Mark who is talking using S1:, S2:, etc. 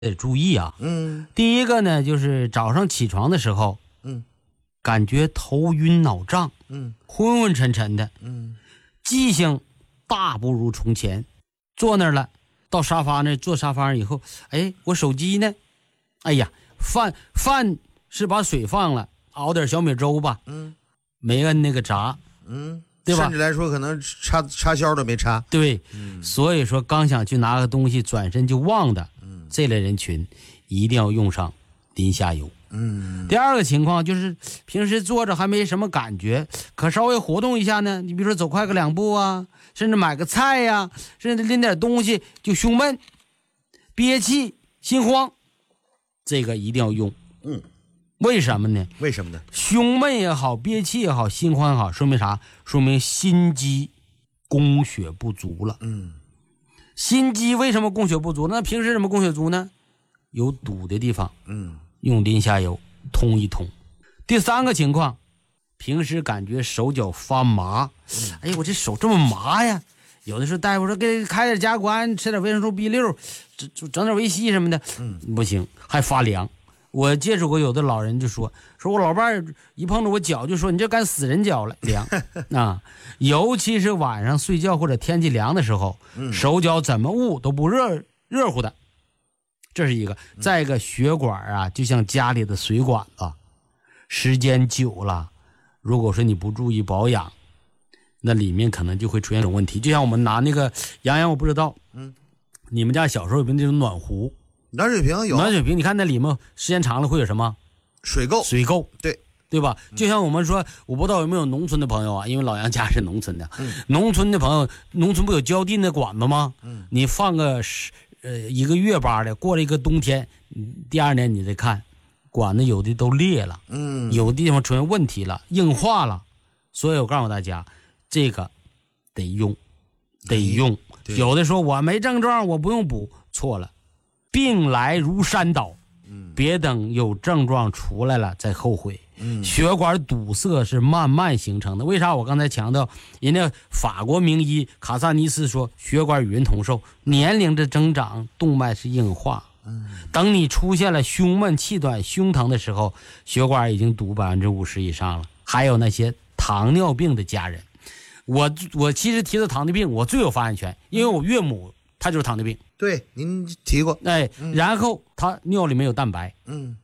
S1: 得注意啊。
S2: 嗯
S1: 第一个呢，就是早上起床的时候，
S2: 嗯
S1: 感觉头晕脑胀，
S2: 嗯
S1: 昏昏沉沉的，
S2: 嗯
S1: 记性大不如从前。坐那儿了，到沙发那坐沙发上以后，哎，我手机呢？哎呀，饭是把水放了，熬点小米粥吧，没摁那个闸，对吧？
S2: 甚至来说可能插销都没插。
S1: 对，所以说刚想去拿个东西，转身就忘的，这类人群一定要用上临下游。第二个情况就是平时坐着还没什么感觉，可稍微活动一下呢，你比如说走快个2步啊，甚至买个菜呀，甚至拎点东西就胸闷、憋气、心慌，这个一定要用。为什么呢？
S2: 为什么呢？
S1: 胸闷也好，憋气也好，心慌也好，说明啥？说明心肌供血不足了。心肌为什么供血不足？那平时怎么供血足呢？有堵的地方，用临下游通一通。第三个情况，平时感觉手脚发麻，哎呀，我这手这么麻呀！有的时候大夫说给开点甲酐，吃点维生素 B6，整点维 C 什么的，不行，还发凉。我接触过有的老人就说我老伴儿一碰着我脚就说你这赶死人脚了，凉啊！尤其是晚上睡觉或者天气凉的时候，手脚怎么捂都不热乎的，这是一个。再一个，血管啊就像家里的水管子，时间久了，如果说你不注意保养，那里面可能就会出现这种问题。就像我们拿那个杨洋，我不知道，你们家小时候有没有那种暖壶？
S2: 暖水瓶有，
S1: 暖水瓶，你看那里面时间长了会有什么？
S2: 水垢，
S1: 对吧？就像我们说，我不知道有没有农村的朋友啊，因为老杨家是农村的，农村的朋友，农村不有浇地的管子吗？你放个1个月吧的，过了一个冬天，第2年你再看，管子有的都裂了，有的地方出现问题了，硬化了。所以我告诉大家，这个得用。有的说我没症状，我不用补，错了。病来如山倒，别等有症状出来了再后悔。血管堵塞是慢慢形成的。为啥我刚才强调人家法国名医卡萨尼斯说血管与人同寿，年龄的增长动脉是硬化，等你出现了胸闷气短胸疼的时候，血管已经堵50%以上了。还有那些糖尿病的家人，我其实提到糖尿病我最有发言权，因为我岳母她就是糖尿病。
S2: 对，您提过。
S1: 然后他尿里面有蛋白，